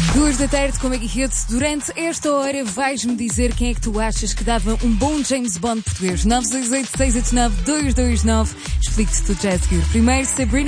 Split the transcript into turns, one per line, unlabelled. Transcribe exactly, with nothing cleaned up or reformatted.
Duas da tarde com Maggie Hits. Durante esta hora vais-me dizer quem é que tu achas que dava um bom James Bond português. nove seis oito, seis oito nove, dois dois nove. Explique-te tudo já a seguir. Primeiro, Sabrina